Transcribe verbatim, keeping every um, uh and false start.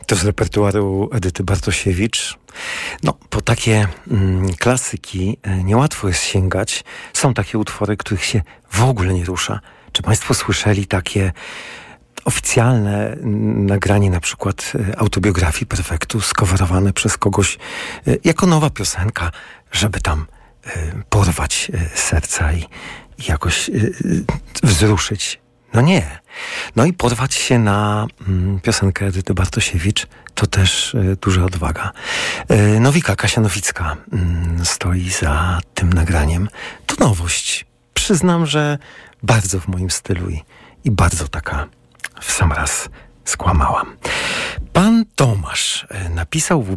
To z repertuaru Edyty Bartosiewicz. No, po takie mm, klasyki e, niełatwo jest sięgać. Są takie utwory, których się w ogóle nie rusza. Czy Państwo słyszeli takie oficjalne m, nagranie na przykład e, autobiografii Perfektu skowerowane przez kogoś e, jako nowa piosenka, żeby tam e, porwać e, serca i, i jakoś e, wzruszyć? No nie. No i porwać się na mm, piosenkę Edyty Bartosiewicz to też y, duża odwaga. Y, Nowika Kasia-Nowicka y, stoi za tym nagraniem. To nowość. Przyznam, że bardzo w moim stylu i, i bardzo taka w sam raz skłamałam. Pan Tomasz y, napisał w